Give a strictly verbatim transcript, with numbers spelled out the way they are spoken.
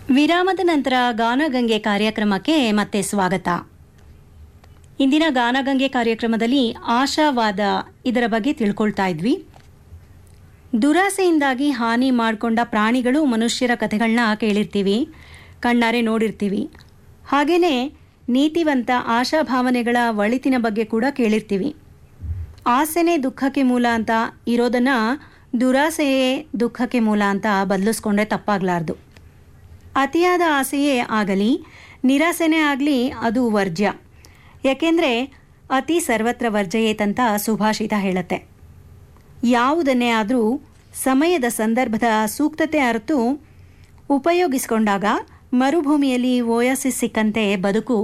ವಿರಾಮದ ನಂತರ ಗಾನಗಂಗೆ ಕಾರ್ಯಕ್ರಮಕ್ಕೆ ಮತ್ತೆ ಸ್ವಾಗತ. ಇಂದಿನ ಗಾನಗಂಗೆ ಕಾರ್ಯಕ್ರಮದಲ್ಲಿ ಆಶಾವಾದ ಇದರ ಬಗ್ಗೆ ತಿಳ್ಕೊಳ್ತಾ ಇದ್ವಿ. ದುರಾಸೆಯಿಂದಾಗಿ ಹಾನಿ ಮಾಡಿಕೊಂಡ ಪ್ರಾಣಿಗಳು ಮನುಷ್ಯರ ಕಥೆಗಳನ್ನ ಕೇಳಿರ್ತೀವಿ, ಕಣ್ಣಾರೆ ನೋಡಿರ್ತೀವಿ. ಹಾಗೆಯೇ ನೀತಿವಂತ ಆಶಾಭಾವನೆಗಳ ಒಳಿತಿನ ಬಗ್ಗೆ ಕೂಡ ಕೇಳಿರ್ತೀವಿ. ಆಸೆನೇ ದುಃಖಕ್ಕೆ ಮೂಲ ಅಂತ ಇರೋದನ್ನು ದುರಾಸೆಯೇ ದುಃಖಕ್ಕೆ ಮೂಲ ಅಂತ ಬದಲಿಸ್ಕೊಂಡ್ರೆ ತಪ್ಪಾಗಲಾರ್ದು. ಅತಿಯಾದ ಆಸೆಯೇ ಆಗಲಿ, ನಿರಾಸೆನೇ ಆಗಲಿ, ಅದು ವರ್ಜ್ಯ. ಯಾಕೆಂದರೆ ಅತಿ ಸರ್ವತ್ರ ವರ್ಜಯೇತಂತ ಸುಭಾಷಿತ ಹೇಳುತ್ತೆ. ಯಾವುದನ್ನೇ ಆದರೂ ಸಮಯದ ಸಂದರ್ಭದ ಸೂಕ್ತತೆ ಅರಿತು ಉಪಯೋಗಿಸಿಕೊಂಡಾಗ ಮರುಭೂಮಿಯಲ್ಲಿ ಓಯಾಸಿಸ್ ಸಿಕ್ಕಂತೆ ಬದುಕು